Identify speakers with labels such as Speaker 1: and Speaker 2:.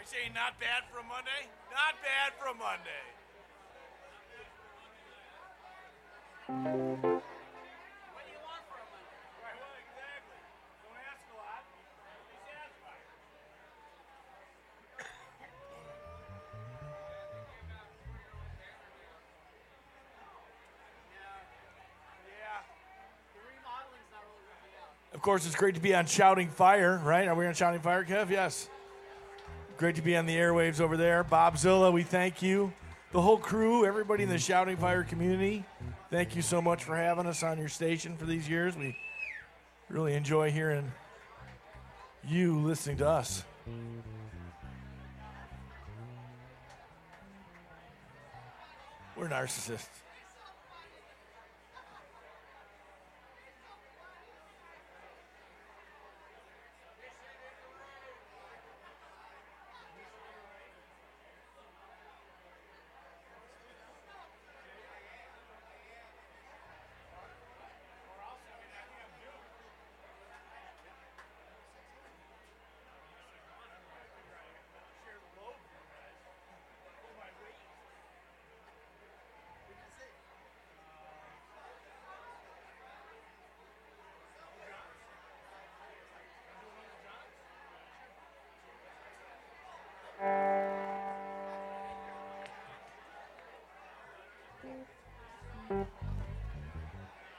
Speaker 1: saying not bad for a Monday? Not bad for a Monday. What do you want for a Monday? Right, well, exactly. Don't ask a lot. Be satisfied. Yeah. The remodeling's not really working out. Of course, it's great to be on Shouting Fire, right? Are we on Shouting Fire, Kev? Yes. Great to be on the airwaves over there. Bob Zilla, we thank you. The whole crew, everybody in the Shouting Fire community, thank you so much for having us on your station for these years. We really enjoy hearing you listening to us. We're narcissists.